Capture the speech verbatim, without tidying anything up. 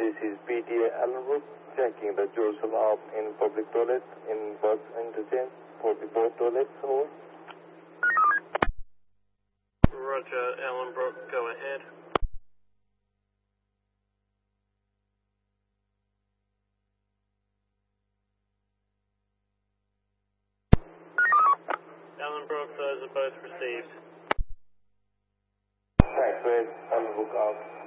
This is P T A Allenbrook checking the dorsal arm in public toilet in bus interchange for the both toilets. Over. Roger, Allenbrook, go ahead. Allenbrook, those are both received. Thanks, Red. Allenbrook out.